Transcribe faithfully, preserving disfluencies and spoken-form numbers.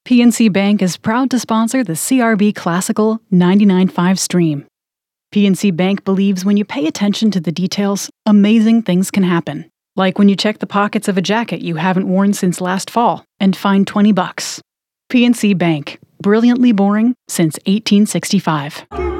P N C Bank is proud to sponsor the C R B Classical ninety-nine point five stream. P N C Bank believes when you pay attention to the details, amazing things can happen. Like when you check the pockets of a jacket you haven't worn since last fall and find twenty bucks. P N C Bank, brilliantly boring since eighteen sixty-five.